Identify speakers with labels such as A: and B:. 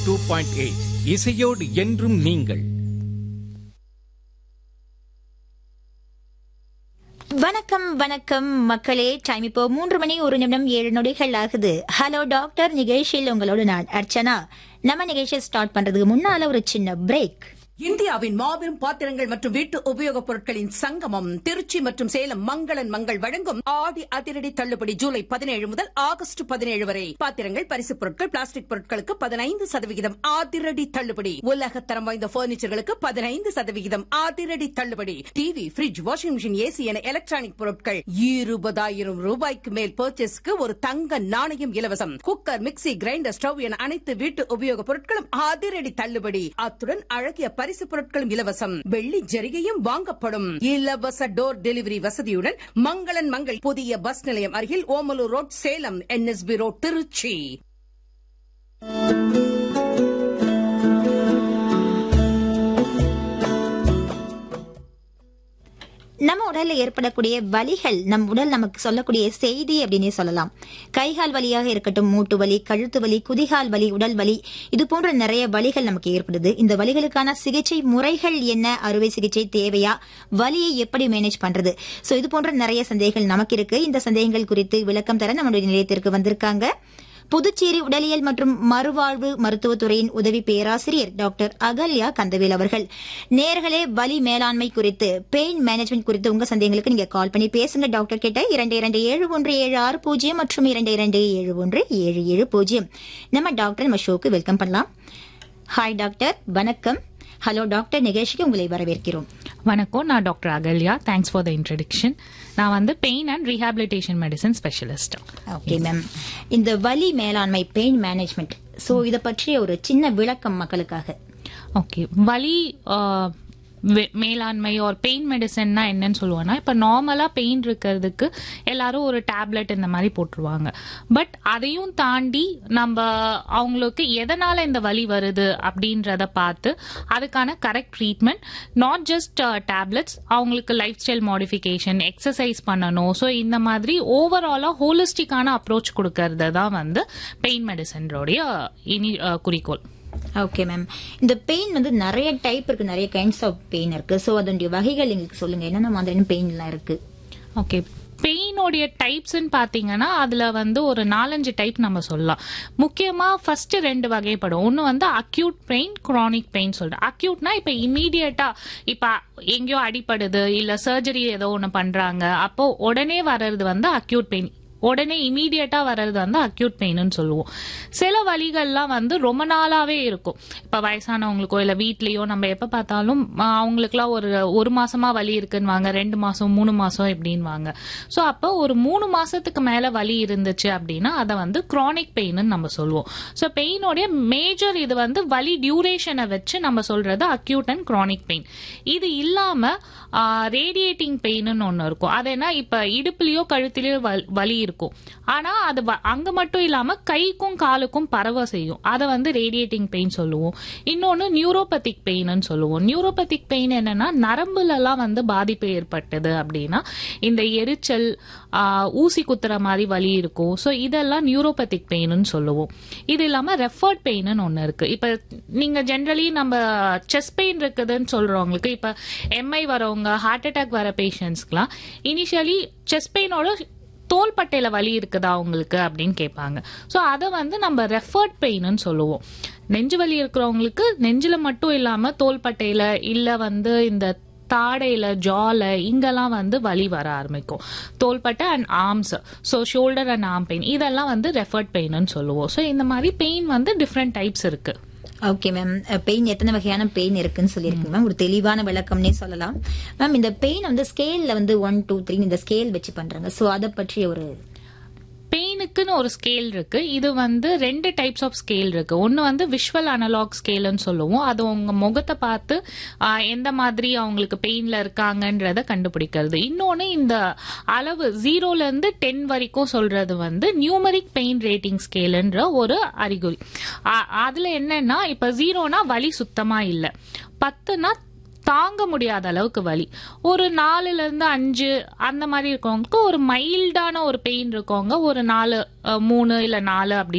A: 102.8 இசையோடு என்றும் நீங்கள்.
B: வணக்கம் வணக்கம் மக்களே. டைம் இப்போ 3 மணி 1 நிமிடம் 7 நொடிகள் ஆகுது. ஹலோ டாக்டர் நிகழ்ச்சியில் உங்களோட நான் அர்ச்சனா. நம்ம நிகழ்ச்சியை ஸ்டார்ட் பண்றதுக்கு முன்னால ஒரு சின்ன பிரேக்.
C: இந்தியாவின் மாபெரும் பாத்திரங்கள் மற்றும் வீட்டு உபயோகப் பொருட்களின் சங்கமம் திருச்சி மற்றும் சேலம் மங்களன் மங்கள் வழங்கும் ஆடி அதிரடி தள்ளுபடி ஜூலை 17 முதல் ஆகஸ்ட் 17 வரை. பாத்திரங்கள், பரிசுப் பொருட்கள், பிளாஸ்டிக் பொருட்களுக்கு 15% அதிரடி தள்ளுபடி. உலகத்தரம் வாய்ந்த பர்னிச்சர்களுக்கு 15% அதிரடி தள்ளுபடி. TV, bridge, washing machine, AC என எலக்ட்ரானிக் பொருட்கள் 20,000 ரூபாய்க்கு மேல் பர்ச்சேஸ்க்கு ஒரு தங்க நாணயம் இலவசம். குக்கர், மிக்ஸி, கிரைண்டர், ஸ்டவ் என அனைத்து வீட்டு உபயோகப் பொருட்களும் அதிரடி தள்ளுபடி. அத்துடன் அழகிய பரிசு பொருட்களும் இலவசம். வெள்ளி ஜரிகையும் வாங்கப்படும். இலவச டோர் டெலிவரி வசதியுடன் மங்களன் மங்கள் புதிய பஸ் நிலையம் அருகில் Omalur road, Salem. NSB road, Trichy.
B: நம்ம உடல்ல ஏற்படக்கூடிய வலிகள் நம் உடல் நமக்கு சொல்லக்கூடிய செய்தி அப்படின்னே சொல்லலாம். கைகால் வலியாக இருக்கட்டும், மூட்டு வலி, கழுத்து வலி, குதிகால் வலி, உடல் வலி, இது போன்ற நிறைய வலிகள் நமக்கு ஏற்படுது. இந்த வலிகளுக்கான சிகிச்சை முறைகள் என்ன, அறுவை சிகிச்சை தேவையா, வலியை எப்படி மேனேஜ் பண்றது, சோ இது போன்ற நிறைய சந்தேகங்கள் நமக்கு இருக்கு. இந்த சந்தேகங்கள் குறித்து விளக்கம் தர நம்முடைய நிலையத்திற்கு வந்திருக்காங்க புதுச்சேரி உடலியல் மற்றும் மறுவாழ்வு மருத்துவத்துறையின் உதவி பேராசிரியர் டாக்டர் அகல்யா கந்தவேல் அவர்கள். நேர்களே, வலி மேலாண்மை குறித்து, பெயின் மேனேஜ்மெண்ட் குறித்து உங்க சந்தேகங்களுக்கு நீங்க கால் பண்ணி பேசுங்க டாக்டர் கிட்ட. 227176 மற்றும் 227177. நம்ம டாக்டர் நம்ம ஷோக்கு வெல்கம் பண்ணலாம். ஹாய் டாக்டர், வணக்கம். ஹலோ டாக்டர் நிகழ்ச்சிக்கு உங்களை வரவேற்கிறோம்.
D: வணக்கம், நான் doctor Ahalya. Thanks for the introduction. நான் வந்து pain and rehabilitation medicine specialist.
B: Okay ma'am, இந்த வலி மேலாண்மை, பெயின் மேனேஜ்மெண்ட், சோ இத பற்றிய ஒரு சின்ன விளக்கம் மக்களுக்காக.
D: ஓகே, வலி மேலாண்மை ஒரு பெயின் மெடிசன்னா என்னன்னு சொல்லுவோம்னா, இப்ப நார்மலா பெயின் இருக்கிறதுக்கு எல்லாரும் ஒரு டேப்லெட் இந்த மாதிரி போட்டுருவாங்க. பட் அதையும் தாண்டி நம்ம அவங்களுக்கு எதனால இந்த வலி வருது அப்படின்றத பார்த்து அதுக்கான correct treatment, not just tablets, அவங்களுக்கு லைஃப் ஸ்டைல் மாடிஃபிகேஷன், எக்ஸசைஸ் பண்ணணும். ஸோ இந்த மாதிரி ஓவராலா ஹோலிஸ்டிக்கான அப்ரோச் கொடுக்கறது தான் வந்து பெயின் மெடிசனோடைய குறிக்கோள்.
B: ஓகே மேம், இந்த பெயின் வந்து நிறைய டைப் இருக்கு, நிறைய கைண்ட்ஸ் ஆஃப் பெயின் இருக்கு. சோ அதோட வகைகள் எங்களுக்கு சொல்லுங்க, என்னென்ன மாதிரியான பெயின் எல்லாம் இருக்கு?
D: ஓகே, பெயினோடைய டைப்ஸ் பாத்தீங்கன்னா அதுல வந்து ஒரு 4-5 டைப் நம்ம சொல்லலாம். முக்கியமா ஃபர்ஸ்ட் 2 வகைப்படும். ஒன்னு வந்து அக்யூட் பெயின், கிரானிக் பெயின் சொல்றோம். அக்யூட்னா இப்ப இமீடியட்டா இப்ப எங்கேயோ அடிபடுது, இல்ல சர்ஜரி ஏதோ ஒண்ணு பண்றாங்க, அப்போ உடனே வர்றது வந்து அக்யூட் பெயின். உடனே இமீடியட்டா வர்றது வந்து அக்யூட் பெயின் சொல்லுவோம். சில வலிகள்லாம் வந்து ரொம்ப நாளாவே இருக்கும். இப்ப வயசானவங்களுக்கோ இல்ல வீட்லயோ நம்ம எப்ப பார்த்தாலும் அவங்களுக்குலாம் ஒரு மாசமா வலி இருக்குன்னு 2 மாசம் 3 மாசம் எப்படின்னு. சோ அப்போ ஒரு 3 மாசத்துக்கு மேல வலி இருந்துச்சு அப்படின்னா அதை வந்து கிரானிக் பெயின் நம்ம சொல்லுவோம். சோ பெயினோடைய மேஜர் இது வந்து வலி டியூரேஷனை வச்சு நம்ம சொல்றது அக்யூட் அண்ட் கிரானிக் பெயின். இது இல்லாம ரேடியேட்டிங் பெயின் ஒன்னு இருக்கும். அது என்ன, இப்ப இடுப்புலயோ கழுத்திலயோ வலி இருக்கும், ஆனா அது அங்க மட்டும் இல்லாம கைக்கும் காலுக்கும் பரவ செய்யும். அதை வந்து ரேடியேட்டிங் பெயின் சொல்லுவோம். இன்னொன்னு நியூரோபதிக் பெயின் சொல்லுவோம். நியூரோபதிக் பெயின் என்னன்னா, நரம்புல எல்லாம் வந்து பாதிப்பு ஏற்பட்டது அப்படின்னா இந்த எரிச்சல், ஊசி குத்துற மாதிரி வலி இருக்கும். சோ இதெல்லாம் நியூரோபதிக் பெயின் சொல்லுவோம். இது இல்லாம ரெஃபர்ட் பெயின் ஒன்னு இருக்கு. இப்ப நீங்க ஜெனரலி நம்ம செஸ்ட் பெயின் இருக்குதுன்னு சொல்றவங்களுக்கு, இப்ப எம்ஐ வரவங்க, ஹார்ட் அட்டாக் வர பேஷண்ட்ஸ்க்குலாம் இனிஷியலி செஸ்ட் பெயினோட தோள்பட்டையில வலி இருக்குதா உங்களுக்கு அப்படின்னு கேட்பாங்க. சோ அதை வந்து நம்ம ரெஃபர்ட் பெயின் சொல்லுவோம். நெஞ்சு வலி இருக்கிறவங்களுக்கு நெஞ்சில மட்டும் இல்லாம தோள்பட்டையில இல்ல வந்து இந்த தாடையில, ஜால, இங்கெல்லாம் வந்து வலி வர ஆரம்பிக்கும். தோள்பட்டை and arms, so shoulder and arm pain, இதெல்லாம் வந்து ரெஃபர்ட் பெயின் சொல்லுவோம். சோ இந்த மாதிரி பெயின் வந்து டிஃப்ரெண்ட் டைப்ஸ் இருக்கு.
B: ஓகே மேம், பெயின் எத்தனை வகையான பெயின் இருக்குன்னு சொல்லியிருக்கீங்க மேம், ஒரு தெளிவான விளக்கம்னே சொல்லலாம். மேம், இந்த பெயின் வந்து ஸ்கேல்ல வந்து 1, 2, 3 இந்த ஸ்கேல் வச்சு பண்றாங்க. சோ அதை பற்றிய ஒரு
D: பெயினுக்குன்னு ஒரு ஸ்கேல் இருக்கு. இது வந்து 2 டைப்ஸ் ஆஃப் ஸ்கேல் இருக்கு. ஒன்னு வந்து விஷுவல் அனலாக் ஸ்கேல்னு சொல்லுவோம். அது உங்க முகத்தை பார்த்து எந்த மாதிரி அவங்களுக்கு பெயின்ல இருக்காங்கன்றத கண்டுபிடிக்கிறது. இன்னொன்னு இந்த அளவு 0ல இருந்து 10 வரைக்கும் சொல்றது வந்து நியூமரிக் பெயின் ரேட்டிங் ஸ்கேல்ன்ற ஒரு அறிகுறி. அதுல என்னன்னா, இப்ப 0னா வலி சுத்தமா இல்ல, 10னா தாங்க முடியாத அளவுக்கு வலி, ஒரு 4ல இருந்து 5 அந்த மாதிரி இருக்கவங்களுக்கு ஒரு மைல்டான ஒரு பெயின் இருக்கவங்க ஒரு 4, 3 இல்ல 4 அப்படி